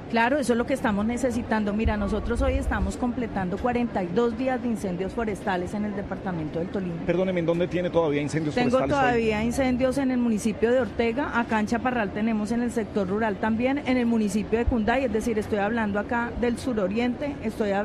Claro, eso es lo que estamos necesitando. Mira, nosotros hoy estamos completando 42 días de incendios forestales en el departamento del Tolima. Perdóneme, ¿en dónde tiene todavía incendios forestales? Tengo todavía incendios en el municipio de Ortega, acá en Chaparral tenemos en el sector rural también, en el municipio de Cunday, es decir, estoy hablando acá del suroriente, estoy hablando